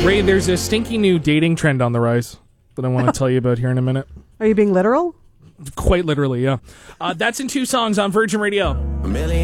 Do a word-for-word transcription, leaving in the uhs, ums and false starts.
Ray, there's a stinky new dating trend on the rise that I want to tell you about here in a minute. Are you being literal? Quite literally, yeah. Uh, that's in two songs on Virgin Radio. A million